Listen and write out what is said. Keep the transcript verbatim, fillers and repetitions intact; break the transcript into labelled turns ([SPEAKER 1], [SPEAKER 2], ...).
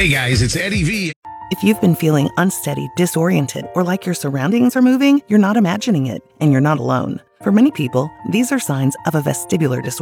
[SPEAKER 1] Hey guys, it's Eddie V.
[SPEAKER 2] If you've been feeling unsteady, disoriented, or like your surroundings are moving, you're not imagining it, and you're not alone. For many people, these are signs of a vestibular disorder.